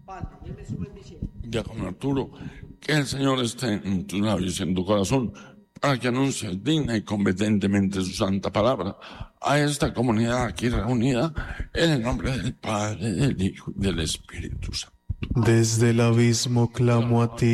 Diácono Arturo, que el Señor esté en tus labios y en tu corazón, para que anuncies digna y competentemente su santa palabra a esta comunidad aquí reunida, en el nombre del Padre, del Hijo y del Espíritu Santo. Desde el abismo clamo a ti,